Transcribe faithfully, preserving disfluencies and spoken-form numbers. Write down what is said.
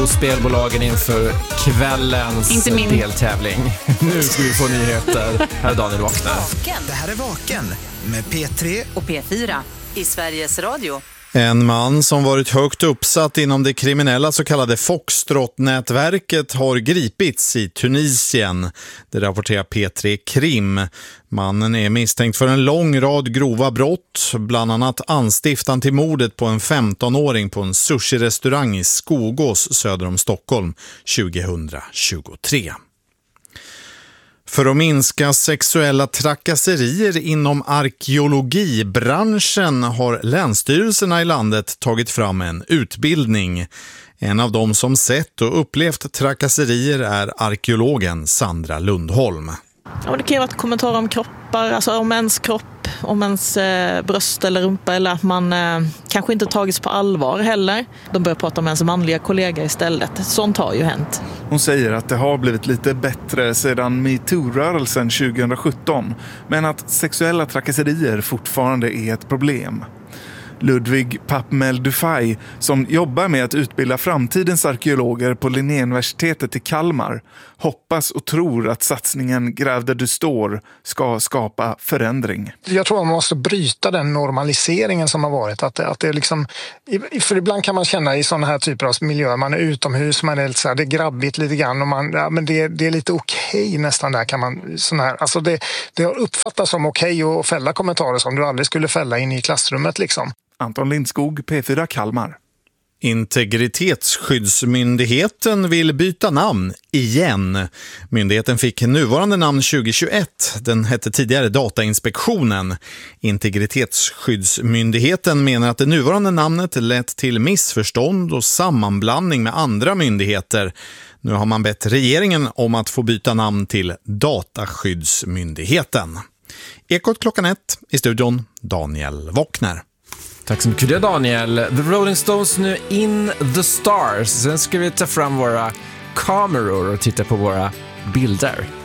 hos spelbolagen inför kvällens Inte min. deltävling. Nu ska vi få nyheter. Här är Daniel Vaknar. Det här är Vaken med P tre och P fyra i Sveriges Radio. En man som varit högt uppsatt inom det kriminella så kallade Foxtrot-nätverket har gripits i Tunisien. Det rapporterar P tre Krim. Mannen är misstänkt för en lång rad grova brott, bland annat anstiftan till mordet på en femtonåring på en sushi-restaurang i Skogås söder om Stockholm tjugohundratjugotre. För att minska sexuella trakasserier inom arkeologibranschen har länsstyrelserna i landet tagit fram en utbildning. En av dem som sett och upplevt trakasserier är arkeologen Sandra Lundholm. Ja, det kan ju vara kommentarer om kroppar, alltså om ens kropp, om ens eh, bröst eller rumpa, eller att man eh, kanske inte tagits på allvar heller. De börjar prata om ens manliga kollega istället. Sånt har ju hänt. Hon säger att det har blivit lite bättre sedan MeToo-rörelsen tjugohundrasjutton, men att sexuella trakasserier fortfarande är ett problem. Ludvig Papmel-Dufay, som jobbar med att utbilda framtidens arkeologer på Linnéuniversitetet i Kalmar, hoppas och tror att satsningen Gräv där du står ska skapa förändring. Jag tror man måste bryta den normaliseringen som har varit. Att, att det är liksom, för ibland kan man känna i sådana här typer av miljöer, man är utomhus, man är lite så här, det är grabbigt lite grann och man, ja, men det, det är lite okej nästan där kan man, sån här, alltså det, det har uppfattats som okej att fälla kommentarer som du aldrig skulle fälla in i klassrummet liksom. Anton Lindskog, P fyra Kalmar. Integritetsskyddsmyndigheten vill byta namn igen. Myndigheten fick nuvarande namn tjugohundratjugoett. Den hette tidigare Datainspektionen. Integritetsskyddsmyndigheten menar att det nuvarande namnet lett till missförstånd och sammanblandning med andra myndigheter. Nu har man bett regeringen om att få byta namn till Dataskyddsmyndigheten. Ekot klockan ett, i studion Daniel Vaknar. Tack så mycket Daniel. The Rolling Stones nu In the Stars. Sen ska vi ta fram våra kameror och titta på våra bilder.